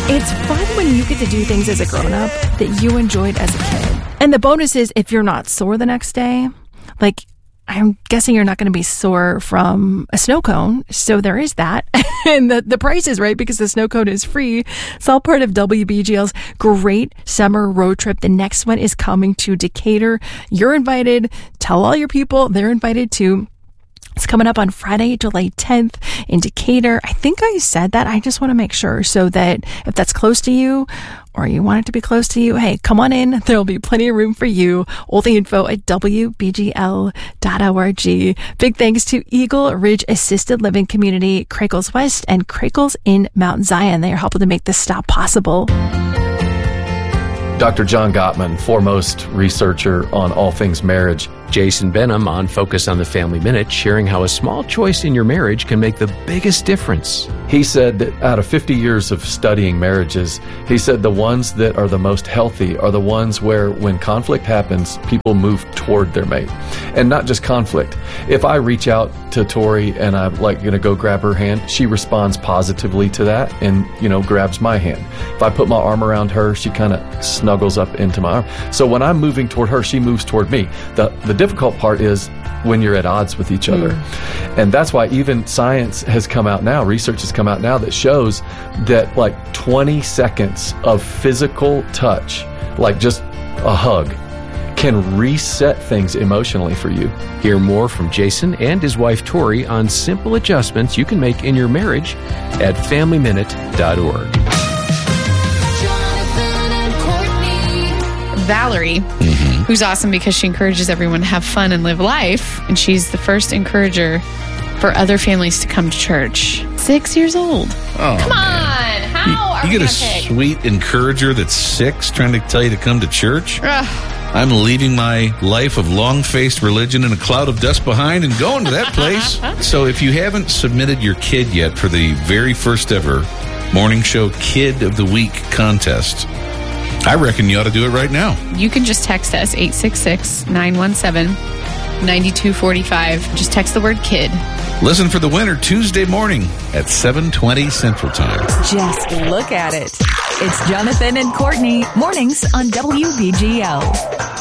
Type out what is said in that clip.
It's fun when you get to do things as a grown-up that you enjoyed as a kid. And the bonus is if you're not sore the next day, like I'm guessing you're not going to be sore from a snow cone. So there is that. And the price is right because the snow cone is free. It's all part of WBGL's great summer road trip. The next one is coming to Decatur. You're invited. Tell all your people they're invited too. It's coming up on Friday, July 10th in Decatur. I think I said that. I just want to make sure so that if that's close to you or you want it to be close to you, hey, come on in. There'll be plenty of room for you. All the info at WBGL.org. Big thanks to Eagle Ridge Assisted Living Community, Crackles West, and Crackles in Mount Zion. They are helping to make this stop possible. Dr. John Gottman, foremost researcher on all things marriage. Jason Benham on Focus on the Family Minute, sharing how a small choice in your marriage can make the biggest difference. He said that out of 50 years of studying marriages, he said the ones that are the most healthy are the ones where when conflict happens, people move toward their mate. And not just conflict. If I reach out to Tori and I'm like going to go grab her hand, she responds positively to that and, grabs my hand. If I put my arm around her, she kind of snuggles up into my arm. So when I'm moving toward her, she moves toward me. The difficult part is when you're at odds with each other. And that's why even science has come out now, research has come out now that shows that like 20 seconds of physical touch, like just a hug, can reset things emotionally for you. Hear more from Jason and his wife Tori on simple adjustments you can make in your marriage at FamilyMinute.org. Valerie, who's awesome because she encourages everyone to have fun and live life. And she's the first encourager for other families to come to church. 6 years old. Oh, come on. How are you we get a sweet encourager that's 6 trying to tell you to come to church? I'm leaving my life of long-faced religion and a cloud of dust behind and going to that place. So if you haven't submitted your kid yet for the very first ever Morning Show Kid of the Week contest, I reckon you ought to do it right now. You can just text us 866-917-9245. Just text the word kid. Listen for the winner Tuesday morning at 7:20 Central Time. Just look at it. It's Jonathan and Courtney, mornings on WBGL.